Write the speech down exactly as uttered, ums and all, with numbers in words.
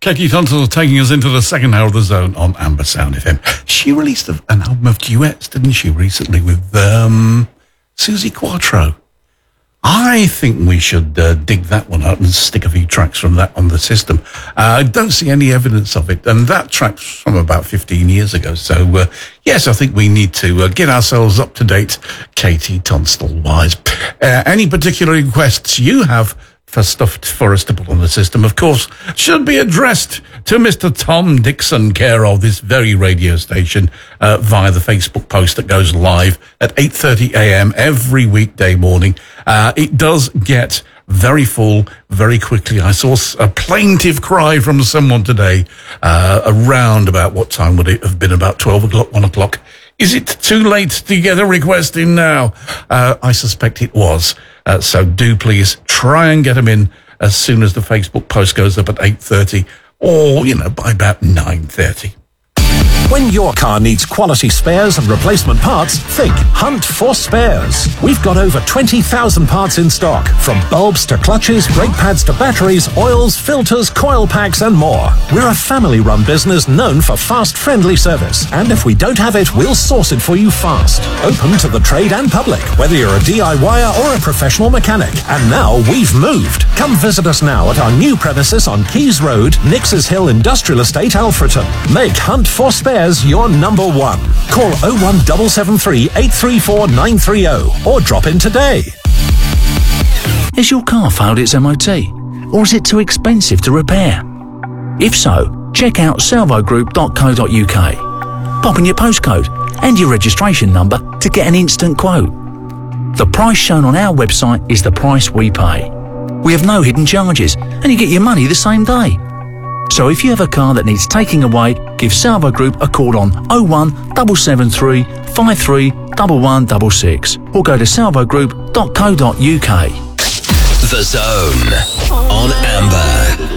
Katie Tunstall taking us into the second hour of the Zone on Amber Sound F M. She released an album of duets, didn't she, recently with um, Suzi Quatro. I think we should uh, dig that one up and stick a few tracks from that on the system. Uh, I don't see any evidence of it, and that track's from about fifteen years ago. So, uh, yes, I think we need to uh, get ourselves up to date, Katie Tunstall-wise. Uh, any particular requests you have for stuff for us to put on the system, of course, should be addressed to Mister Tom Dixon, care of this very radio station, uh, via the Facebook post that goes live at eight thirty a.m. every weekday morning. Uh, it does get very full very quickly. I saw a plaintive cry from someone today, uh, around about what time would it have been? About twelve o'clock, one o'clock. Is it too late to get a request in now? Uh, I suspect it was. Uh, so do please try and get them in as soon as the Facebook post goes up at eight thirty or, you know, by about nine thirty. When your car needs quality spares and replacement parts, think Hunt for Spares. We've got over twenty thousand parts in stock, from bulbs to clutches, brake pads to batteries, oils, filters, coil packs and more. We're a family-run business known for fast, friendly service. And if we don't have it, we'll source it for you fast. Open to the trade and public, whether you're a DIYer or a professional mechanic. And now we've moved. Come visit us now at our new premises on Keys Road, Nix's Hill Industrial Estate, Alfreton. Make Hunt for Spares your number one. Call oh one seven seven three, eight three four, nine three oh or drop in today. Has your car failed its M O T? Or is it too expensive to repair? If so, check out salvo group dot co dot uk. Pop in your postcode and your registration number to get an instant quote. The price shown on our website is the price we pay. We have no hidden charges and you get your money the same day. So if you have a car that needs taking away, give Salvo Group a call on oh one seven seven three, five three one one six six or go to salvo group dot co dot uk. The Zone on Amber.